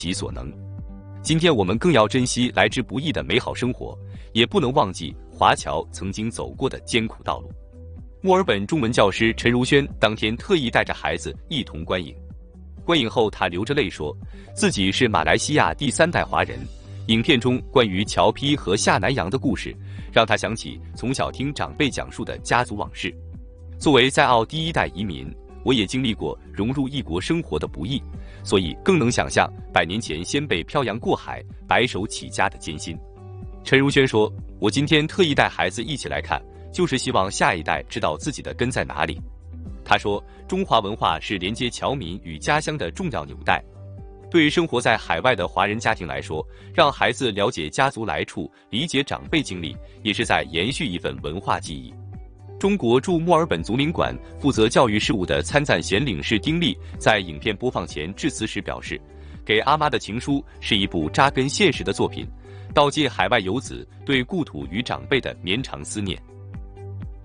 己所能。今天我们更要珍惜来之不易的美好生活，也不能忘记华侨曾经走过的艰苦道路。墨尔本中文教师陈如萱当天特意带着孩子一同观影。观影后，她流着泪说，自己是马来西亚第3代华人。影片中关于乔批和下南洋的故事，让她想起从小听长辈讲述的家族往事。作为在澳第1代移民，我也经历过融入异国生活的不易，所以更能想象100年前先辈漂洋过海、白手起家的艰辛。陈如萱说，我今天特意带孩子一起来看，就是希望下一代知道自己的根在哪里。他说，中华文化是连接侨民与家乡的重要纽带。对生活在海外的华人家庭来说，让孩子了解家族来处，理解长辈经历，也是在延续一份文化记忆。中国驻墨尔本足领馆负责教育事务的参赞贤领事丁力在影片播放前致辞时表示，给阿妈的情书是一部扎根现实的作品，道借海外游子对故土与长辈的绵长思念。